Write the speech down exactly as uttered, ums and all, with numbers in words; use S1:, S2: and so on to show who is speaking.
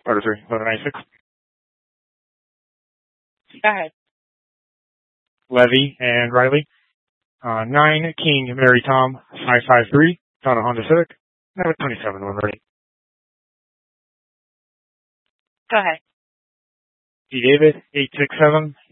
S1: Order three, eleven ninety-six.
S2: Go ahead.
S1: Levy and Riley. Uh, nine, King, Mary Tom, five five three, Donna Honda Civic. Number twenty-seven, when ready.
S2: Go ahead.
S1: D. David, eight six seven,